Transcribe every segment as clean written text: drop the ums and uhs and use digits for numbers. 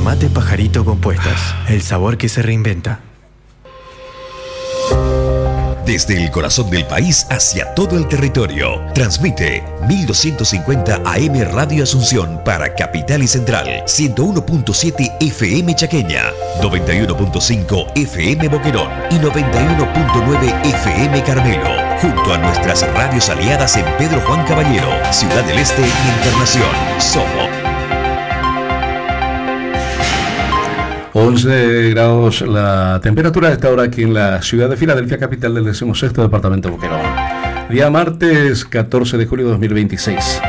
Tomate Pajarito Compuestas, el sabor que se reinventa. Desde el corazón del país hacia todo el territorio, transmite 1250 AM Radio Asunción para Capital y Central, 101.7 FM Chaqueña, 91.5 FM Boquerón y 91.9 FM Carmelo, junto a nuestras radios aliadas en Pedro Juan Caballero, Ciudad del Este y Encarnación. Somos 11 grados la temperatura a esta hora aquí en la ciudad de Filadelfia, capital del 16º departamento de Boquerón. Día martes 14 de julio de 2026.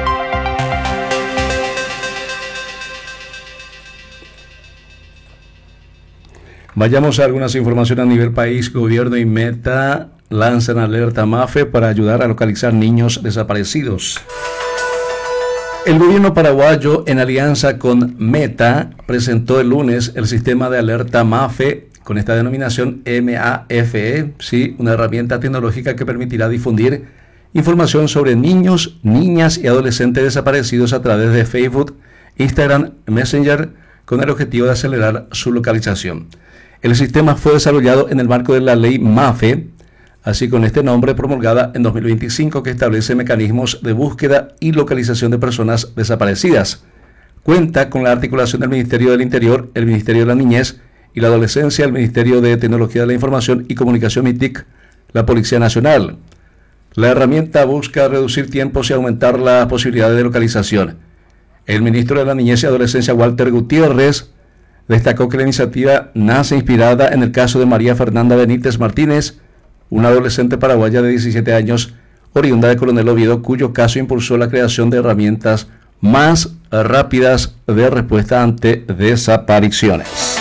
Vayamos a algunas informaciones a nivel país. Gobierno y Meta lanzan alerta MAFE para ayudar a localizar niños desaparecidos. El gobierno paraguayo, en alianza con Meta, presentó el lunes el sistema de alerta MAFE, con esta denominación MAFE, ¿sí? Una herramienta tecnológica que permitirá difundir información sobre niños, niñas y adolescentes desaparecidos a través de Facebook, Instagram, Messenger, con el objetivo de acelerar su localización. El sistema fue desarrollado en el marco de la ley MAFE, así con este nombre, promulgada en 2025, que establece mecanismos de búsqueda y localización de personas desaparecidas. Cuenta con la articulación del Ministerio del Interior, el Ministerio de la Niñez y la Adolescencia, el Ministerio de Tecnología de la Información y Comunicación MITIC, la Policía Nacional. La herramienta busca reducir tiempos y aumentar la posibilidad de localización. El ministro de la Niñez y Adolescencia, Walter Gutiérrez, destacó que la iniciativa nace inspirada en el caso de María Fernanda Benítez Martínez, una adolescente paraguaya de 17 años, oriunda de Coronel Oviedo, cuyo caso impulsó la creación de herramientas más rápidas de respuesta ante desapariciones.